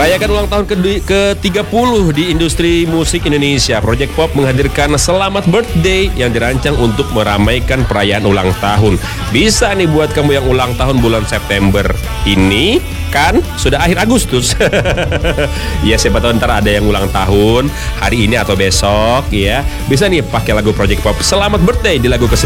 Merayakan ulang tahun ke-30 di industri musik Indonesia, Project Pop menghadirkan Selamat Birthday yang dirancang untuk meramaikan perayaan ulang tahun. Bisa nih buat kamu yang ulang tahun bulan September ini, kan sudah akhir Agustus. Ya siapa tahu ntar ada yang ulang tahun hari ini atau besok ya. Bisa nih pakai lagu Project Pop Selamat Birthday di lagu